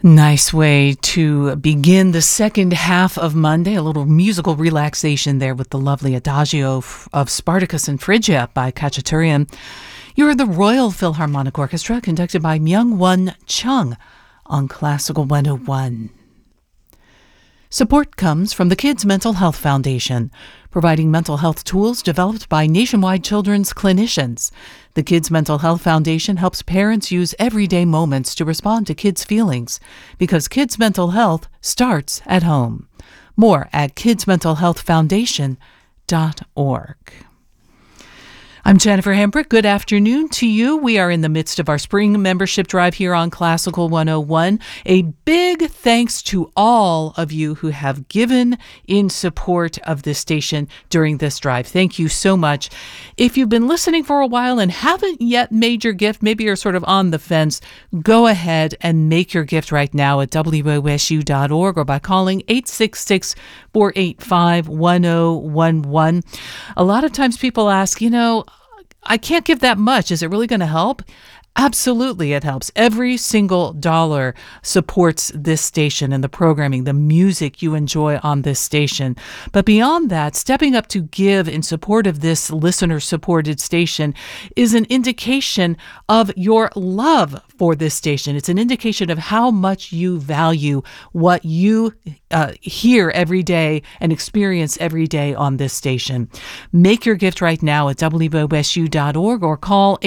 Nice way to begin the second half of Monday. A little musical relaxation there with the lovely Adagio of Spartacus and Phrygia by Khachaturian. You're the Royal Philharmonic Orchestra, conducted by Myung-Won Chung on Classical 101. Support comes from the Kids Mental Health Foundation, providing mental health tools developed by nationwide children's clinicians. The Kids Mental Health Foundation helps parents use everyday moments to respond to kids' feelings, because kids' mental health starts at home. More at kidsmentalhealthfoundation.org. I'm Jennifer Hembrick. Good afternoon to you. We are in the midst of our spring membership drive here on Classical 101. A big thanks to all of you who have given in support of this station during this drive. Thank you so much. If you've been listening for a while and haven't yet made your gift, maybe you're sort of on the fence, go ahead and make your gift right now at wosu.org or by calling 866-485-1011. A lot of times people ask, I can't give that much. Is it really going to help? Absolutely, it helps. Every single dollar supports this station and the programming, the music you enjoy on this station. But beyond that, stepping up to give in support of this listener-supported station is an indication of your love for this station. It's an indication of how much you value what you hear every day and experience every day on this station. Make your gift right now at wosu.org or call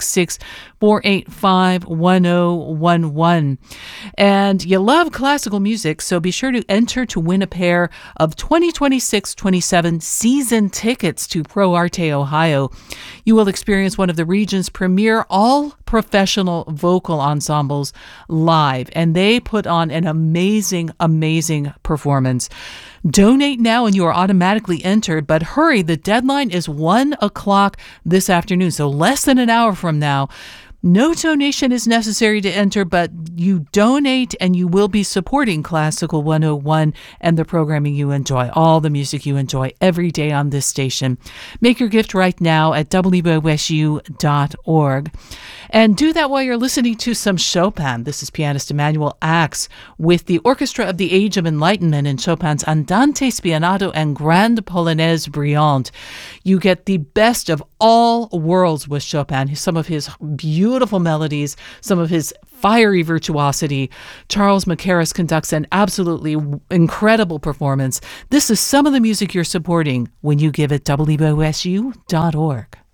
866-485-1011. And you love classical music, so be sure to enter to win a pair of 2026-27 season tickets to Pro Arte Ohio. You will experience one of the region's premier all-professional vocal ensembles live, and they put on an amazing performance. Donate now and you are automatically entered, but hurry, the deadline is 1 o'clock this afternoon, so less than an hour from now. No donation is necessary to enter, but you donate and you will be supporting Classical 101 and the programming you enjoy, all the music you enjoy every day on this station. Make your gift right now at wosu.org. And do that while you're listening to some Chopin. This is pianist Emanuel Ax with the Orchestra of the Age of Enlightenment in Chopin's Andante Spianato and Grande Polonaise Brillante. You get the best of all worlds with Chopin, some of his beautiful melodies, some of his fiery virtuosity. Charles Mackerras conducts an absolutely incredible performance. This is some of the music you're supporting when you give at wosu.org.